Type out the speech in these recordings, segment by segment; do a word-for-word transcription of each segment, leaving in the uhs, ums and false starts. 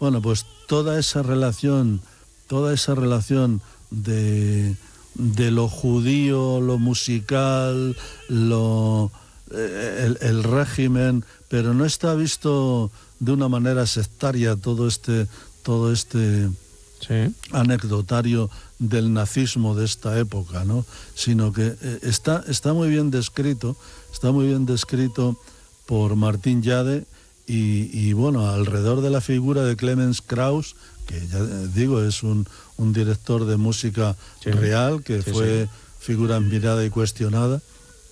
Bueno, pues toda esa relación, toda esa relación de, de lo judío, lo musical, lo, el, el régimen, pero no está visto de una manera sectaria todo este, todo este sí. anecdotario del nazismo de esta época, ¿no? Sino que eh, está, está muy bien descrito, está muy bien descrito por Martín Llade y, y bueno, alrededor de la figura de Clemens Krauss, que ya digo, es un, un director de música sí. real, que sí, fue sí. figura admirada y cuestionada,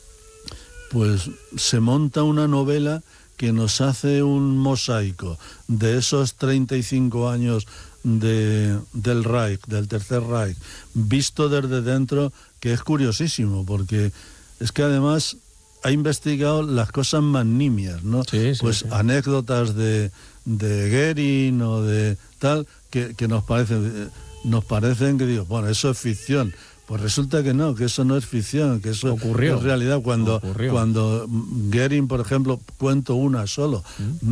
pues se monta una novela que nos hace un mosaico de esos treinta y cinco años de, del Reich, del Tercer Reich, visto desde dentro, que es curiosísimo, porque es que además ha investigado las cosas más nimias, ¿no? Sí, sí, pues sí. anécdotas de, de Goering o de tal, que, que nos parecen, nos parecen que digo, bueno, eso es ficción. Pues resulta que no, que eso no es ficción, que eso ocurrió. Es realidad. Cuando, ocurrió. cuando Goering, por ejemplo, cuento una solo, ¿Mm?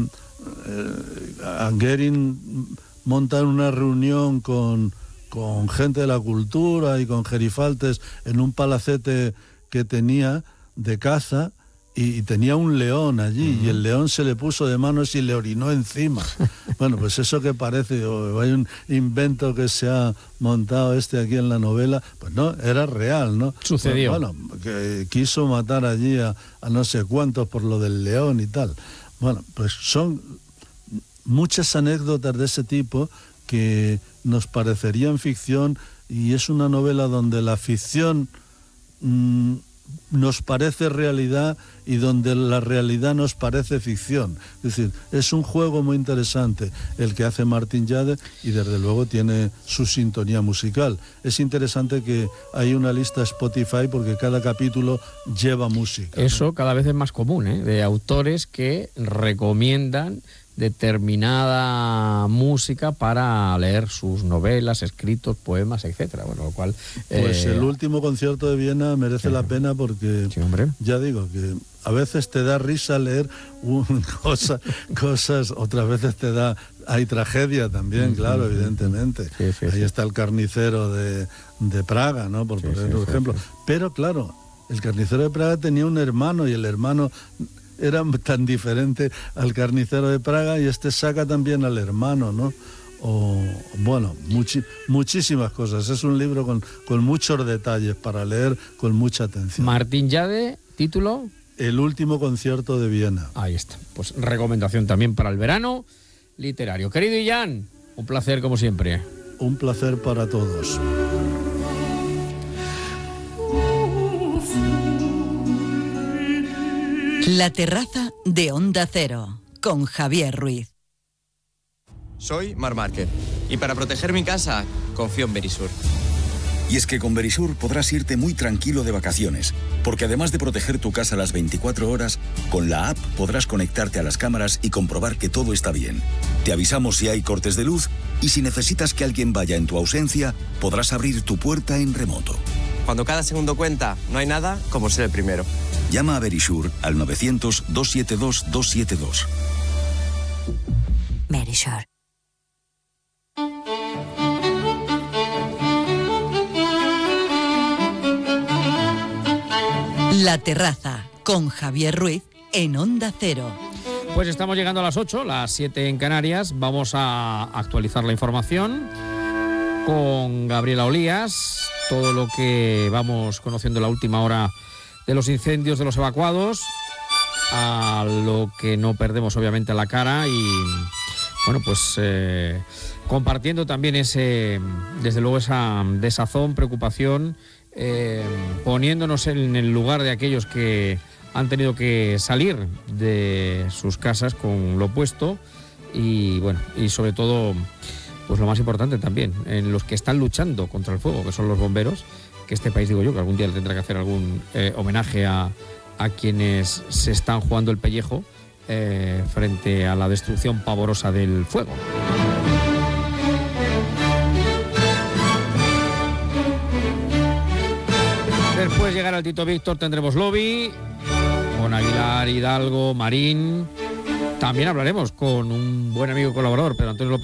eh, Goering monta una reunión con, con gente de la cultura y con gerifaltes en un palacete que tenía de caza, y, y tenía un león allí, uh-huh. y el león se le puso de manos y le orinó encima. Bueno, pues eso que parece, oh, hay un invento que se ha montado este aquí en la novela, pues no, era real, ¿no? Sucedió. Bueno, que quiso matar allí a, a no sé cuántos por lo del león y tal. Bueno, pues son muchas anécdotas de ese tipo que nos parecerían ficción, y es una novela donde la ficción mmm, nos parece realidad y donde la realidad nos parece ficción. Es decir, es un juego muy interesante el que hace Martín Llade, y desde luego tiene su sintonía musical. Es interesante que hay una lista Spotify porque cada capítulo lleva música, Eso ¿no? Cada vez es más común, ¿eh? De autores que recomiendan determinada música para leer sus novelas, escritos, poemas, etcétera. Bueno, lo cual pues eh... el último concierto de Viena merece sí. la pena, porque sí, hombre. ya digo que a veces te da risa leer un, cosa, cosas, otras veces te da, hay tragedia también, claro, uh-huh. evidentemente. Sí, sí, Ahí sí. está el carnicero de, de Praga, ¿no? Por sí, poner un sí, ejemplo. Sí, sí. Pero claro, el carnicero de Praga tenía un hermano, y el hermano era tan diferente al carnicero de Praga, y este saca también al hermano, ¿no? O, bueno, muchi, muchísimas cosas. Es un libro con, con muchos detalles para leer con mucha atención. Martín Llade, título... El último concierto de Viena. Ahí está. Pues recomendación también para el verano literario. Querido Illán, un placer como siempre. Un placer para todos. La terraza de Onda Cero, con Javier Ruiz. Soy Mar Márquez, y para proteger mi casa, confío en Verisur. Y es que con Verisur podrás irte muy tranquilo de vacaciones, porque además de proteger tu casa las veinticuatro horas, con la app podrás conectarte a las cámaras y comprobar que todo está bien. Te avisamos si hay cortes de luz, y si necesitas que alguien vaya en tu ausencia, podrás abrir tu puerta en remoto. Cuando cada segundo cuenta, no hay nada como ser el primero. Llama a Verisur al novecientos, doscientos setenta y dos, doscientos setenta y dos. Verisur. La terraza, con Javier Ruiz, en Onda Cero. Pues estamos llegando a las ocho, las siete en Canarias. Vamos a actualizar la información con Gabriela Olías. Todo lo que vamos conociendo en la última hora de los incendios, de los evacuados, a lo que no perdemos obviamente la cara, y bueno, pues eh, compartiendo también ese, desde luego, esa desazón, preocupación, eh, poniéndonos en el lugar de aquellos que han tenido que salir de sus casas con lo puesto, y bueno, y sobre todo, pues lo más importante también, en los que están luchando contra el fuego, que son los bomberos, que este país, digo yo, que algún día le tendrá que hacer algún eh, homenaje a, a quienes se están jugando el pellejo eh, frente a la destrucción pavorosa del fuego. Después llegará el Tito Víctor, tendremos lobby con Aguilar, Hidalgo, Marín. También hablaremos con un buen amigo colaborador, Pedro Antonio López